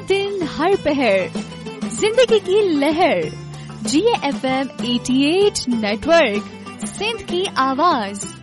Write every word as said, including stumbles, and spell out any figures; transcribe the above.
दिन हर पहर जिंदगी की लहर। जी एफ एम अठासी नेटवर्क, सिंध की आवाज।